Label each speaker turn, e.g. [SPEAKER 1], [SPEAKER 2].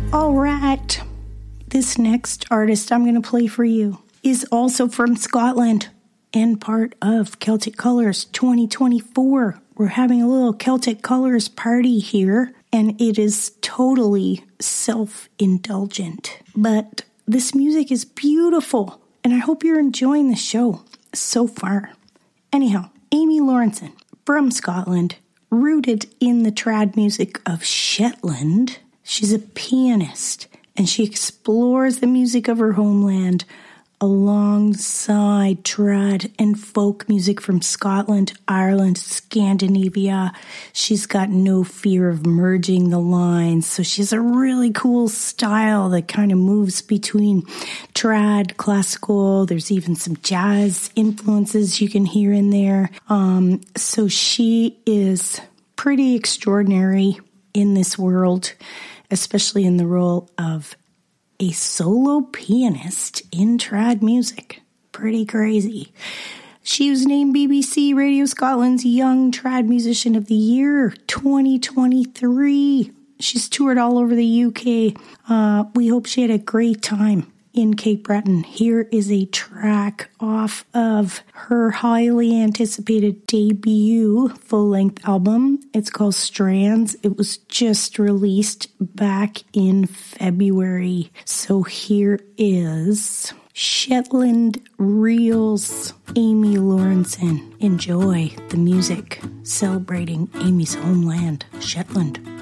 [SPEAKER 1] All right. This next artist I'm going to play for you is also from Scotland and part of Celtic Colours 2024. We're having a little Celtic Colours party here, and it is totally self-indulgent. But this music is beautiful, and I hope you're enjoying the show so far. Anyhow, Amy Laurenson from Scotland, rooted in the trad music of Shetland. She's a pianist, and she explores the music of her homeland alongside trad and folk music from Scotland, Ireland, Scandinavia. She's got no fear of merging the lines, so she's a really cool style that kind of moves between trad, classical. There's even some jazz influences you can hear in there. So she is pretty extraordinary in this world, especially in the role of a solo pianist in trad music. Pretty crazy. She was named BBC Radio Scotland's Young Trad Musician of the Year 2023. She's toured all over the UK. We hope she had a great time in Cape Breton. Here is a track off of her highly anticipated debut full-length album. It's called Strands. It was just released back in February. So here is Shetland Reels, Amy Laurenson. Enjoy the music celebrating Amy's homeland, Shetland.